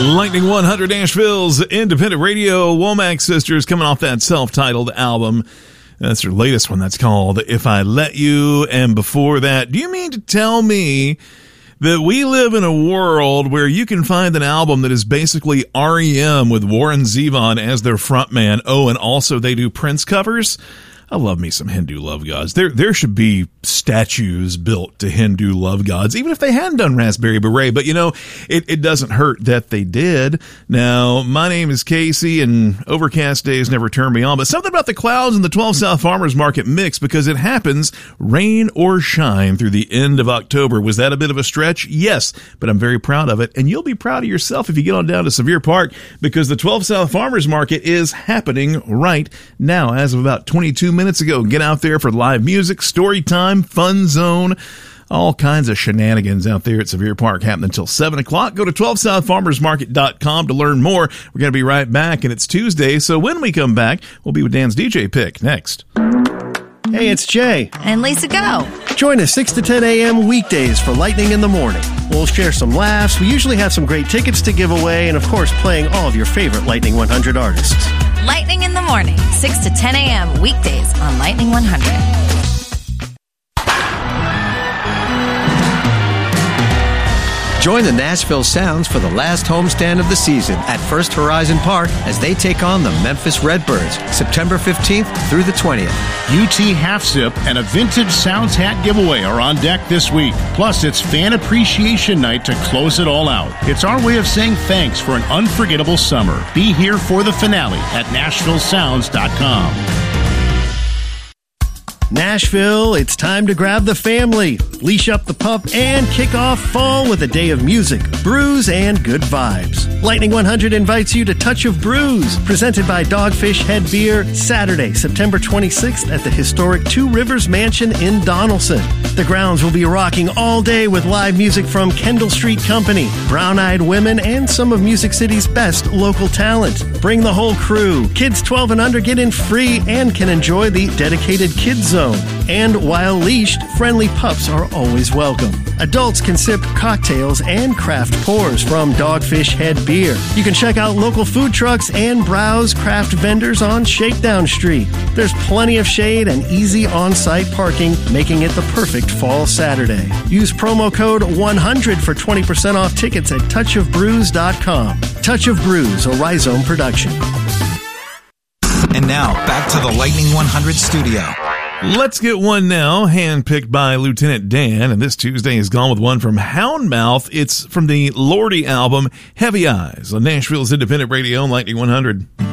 Lightning 100, Nashville's independent radio. Womack Sisters coming off that self-titled album. That's their latest one. That's called If I Let You. And before that, do you mean to tell me that we live in a world where you can find an album that is basically REM with Warren Zevon as their frontman? Oh, and also they do Prince covers? I love me some Hindu love gods. There should be statues built to Hindu love gods, even if they hadn't done Raspberry Beret. But, you know, it doesn't hurt that they did. Now, my name is Casey, and overcast days never turn me on. But something about the clouds and the 12 South Farmers Market mix, because it happens rain or shine through the end of October. Was that a bit of a stretch? Yes, but I'm very proud of it. And you'll be proud of yourself if you get on down to Sevier Park, because the 12 South Farmers Market is happening right now as of about 22 minutes ago. Get out there for live music, story time, fun zone, all kinds of shenanigans out there at Sevier Park happening until 7 o'clock. Go to 12southfarmersmarket.com to learn more. We're going to be right back, and it's Tuesday, so when we come back, we'll be with Dan's DJ pick next. Hey, it's Jay. And Lisa Go. Join us 6 to 10 a.m. weekdays for Lightning in the Morning. We'll share some laughs. We usually have some great tickets to give away, and of course, playing all of your favorite Lightning 100 artists. Lightning in the Morning, 6 to 10 a.m. weekdays on Lightning 100. Join the Nashville Sounds for the last homestand of the season at First Horizon Park as they take on the Memphis Redbirds, September 15th through the 20th. UT Half Zip and a vintage Sounds hat giveaway are on deck this week. Plus, it's Fan Appreciation Night to close it all out. It's our way of saying thanks for an unforgettable summer. Be here for the finale at NashvilleSounds.com. Nashville, it's time to grab the family, leash up the pup, and kick off fall with a day of music, brews, and good vibes. Lightning 100 invites you to Touch of Brews, presented by Dogfish Head Beer, Saturday, September 26th at the historic Two Rivers Mansion in Donaldson. The grounds will be rocking all day with live music from Kendall Street Company, Brown Eyed Women, and some of Music City's best local talent. Bring the whole crew. Kids 12 and under get in free and can enjoy the dedicated kids zone. And while leashed, friendly pups are always welcome. Adults can sip cocktails and craft pours from Dogfish Head Beer. You can check out local food trucks and browse craft vendors on Shakedown Street. There's plenty of shade and easy on-site parking, making it the perfect fall Saturday. Use promo code 100 for 20% off tickets at touchofbrews.com. Touch of Brews, a Rhizome production. And now, back to the Lightning 100 studio. Let's get one now, handpicked by Lieutenant Dan, and this Tuesday is gone with one from Houndmouth. It's from the Lordy album, Heavy Eyes, on Nashville's independent radio, Lightning 100.